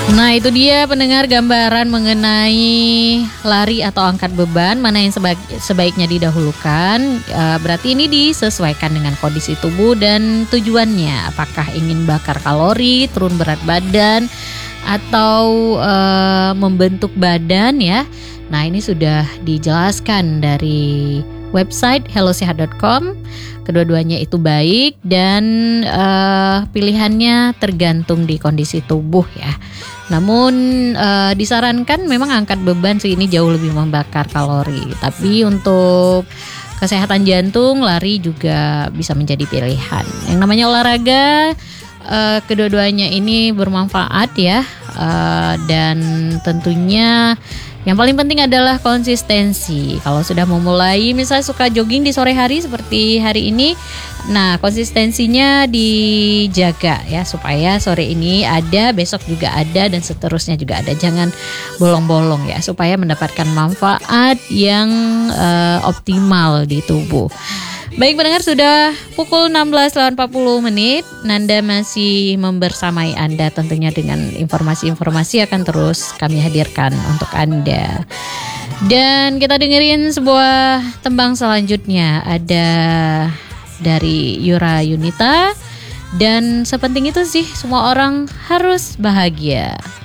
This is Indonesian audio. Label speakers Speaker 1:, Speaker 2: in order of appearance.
Speaker 1: Nah itu dia pendengar, gambaran mengenai lari atau angkat beban, mana yang sebaiknya didahulukan. Berarti ini disesuaikan dengan kondisi tubuh dan tujuannya. Apakah ingin bakar kalori, turun berat badan, atau membentuk badan ya. Nah ini sudah dijelaskan dari website hellosehat.com. Kedua-duanya itu baik dan pilihannya tergantung di kondisi tubuh ya. Namun disarankan memang angkat beban sih, ini jauh lebih membakar kalori. Tapi untuk kesehatan jantung, lari juga bisa menjadi pilihan. Yang namanya olahraga, kedua-duanya ini bermanfaat ya. Dan tentunya yang paling penting adalah konsistensi. Kalau sudah memulai, misalnya suka jogging di sore hari seperti hari ini, nah konsistensinya dijaga ya, supaya sore ini ada, besok juga ada, dan seterusnya juga ada. Jangan bolong-bolong ya, supaya mendapatkan manfaat yang optimal di tubuh. Baik pendengar, sudah pukul 16.40. Nanda masih membersamai Anda tentunya dengan informasi-informasi akan terus kami hadirkan untuk Anda. Dan kita dengerin sebuah tembang selanjutnya, ada dari Yura Yunita. Dan sepenting itu sih, semua orang harus bahagia.